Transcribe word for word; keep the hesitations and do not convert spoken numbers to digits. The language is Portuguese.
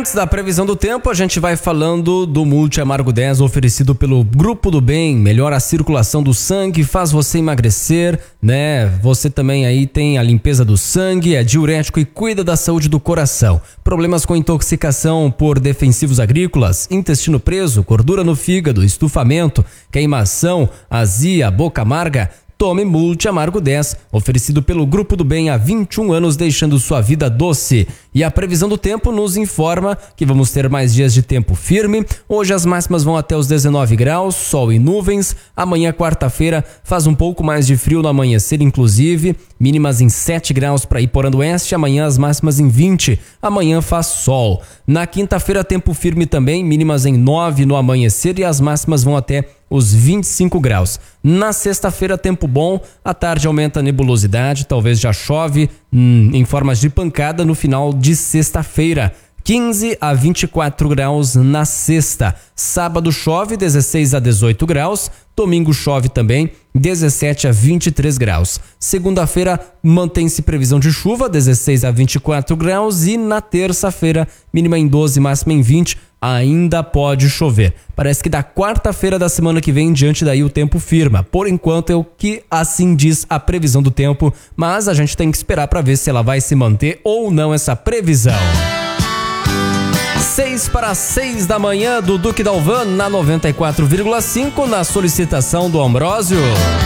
Antes da previsão do tempo, a gente vai falando do Multi Amargo dez, oferecido pelo Grupo do Bem. Melhora a circulação do sangue, faz você emagrecer, né? Você também aí tem a limpeza do sangue, é diurético e cuida da saúde do coração. Problemas com intoxicação por defensivos agrícolas, intestino preso, gordura no fígado, estufamento, queimação, azia, boca amarga? Tome Multi Amargo dez, oferecido pelo Grupo do Bem há vinte e um anos, deixando sua vida doce. E a previsão do tempo nos informa que vamos ter mais dias de tempo firme. Hoje as máximas vão até os dezenove graus, sol e nuvens. Amanhã, quarta-feira, faz um pouco mais de frio no amanhecer, inclusive. Mínimas em sete graus para Iporã do Oeste, amanhã as máximas em vinte. Amanhã faz sol. Na quinta-feira, tempo firme também, mínimas em nove no amanhecer e as máximas vão até os vinte e cinco graus. Na sexta-feira, tempo bom, à tarde aumenta a nebulosidade, talvez já chove hum, em formas de pancada no final de sexta-feira. quinze a vinte e quatro graus na sexta. Sábado chove, dezesseis a dezoito graus. Domingo chove também, dezessete a vinte e três graus. Segunda-feira mantém-se previsão de chuva, dezesseis a vinte e quatro graus. E na terça-feira, mínima em doze, máxima em vinte, ainda pode chover. Parece que da quarta-feira da semana que vem em diante daí o tempo firma. Por enquanto é o que assim diz a previsão do tempo, mas a gente tem que esperar para ver se ela vai se manter ou não essa previsão. Seis para seis da manhã do Duque Dalvan na noventa e quatro vírgula cinco, na solicitação do Ambrósio.